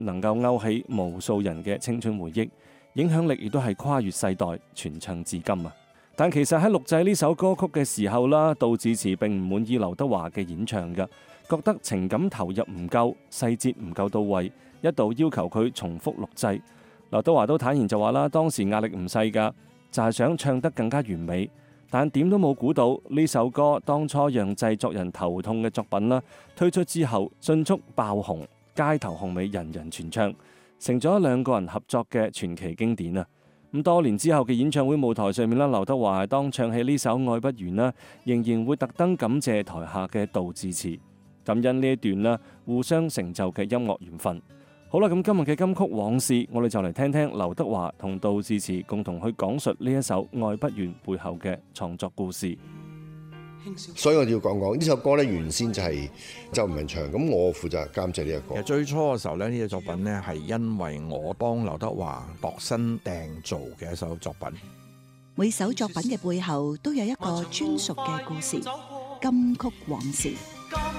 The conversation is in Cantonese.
能夠勾起無數人嘅青春回憶，影響力亦都係跨越世代，傳唱至今啊！但其實喺錄製呢首歌曲嘅時候啦，杜自持並唔滿意劉德華嘅演唱㗎，覺得情感投入唔夠，細節唔夠到位，一度要求佢重複錄製。劉德華都坦言就話啦，當時壓力唔細㗎，就係想唱得更加完美。但點都冇估到呢首歌當初讓製作人頭痛嘅作品啦，推出之後迅速爆紅，街頭巷尾人人傳唱，成咗兩個人合作嘅傳奇經典啊！咁多年之後嘅演唱會舞台上面啦，劉德華當唱起呢首《愛不完》啦，仍然會特登感謝台下嘅杜自持，感恩呢一段啦互相成就嘅音樂緣分。好啦，咁今日嘅金曲往事，我哋就嚟聽聽劉德華同杜自持共同去講述呢一首《愛不完》背後嘅創作故事。 所以我哋要講講呢首歌咧，原先就係周文唱，咁我負責監製呢一個。 其實最初嘅時候咧，呢隻作品咧係因為我幫劉德華度身訂造嘅一首作品。 每首作品嘅背後都有一個專屬嘅故事，金曲往事。